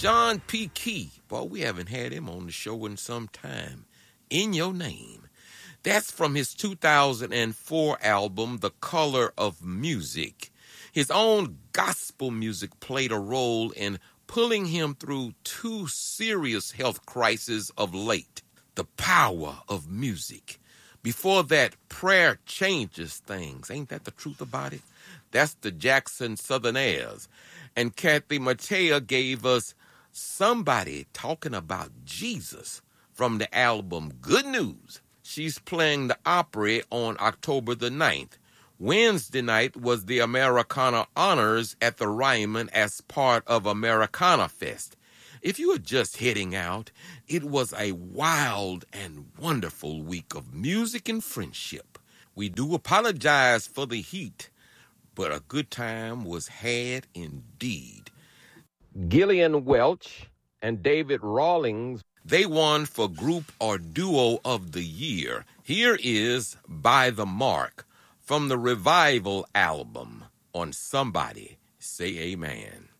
Sean P. Key. Boy, we haven't had him on the show in some time. In Your Name. That's from his 2004 album, The Color of Music. His own gospel music played a role in pulling him through two serious health crises of late. The power of music. Before that, prayer changes things. Ain't that the truth about it? That's the Jackson Southerners. And Kathy Mattea gave us Somebody Talking About Jesus from the album Good News. She's playing the Opry on October the 9th. Wednesday night was the Americana Honors at the Ryman as part of Americana Fest. If you were just heading out, it was a wild and wonderful week of music and friendship. We do apologize for the heat, but a good time was had indeed. Gillian Welch and David Rawlings, they won for Group or Duo of the Year. Here is By the Mark from the Revival album on Somebody Say Amen.